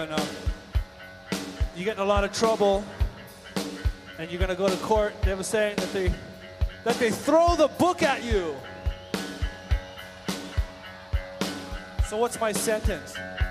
And, you get in a lot of trouble, and you're gonna go to court. They have a saying that they throw the book at you. So what's my sentence?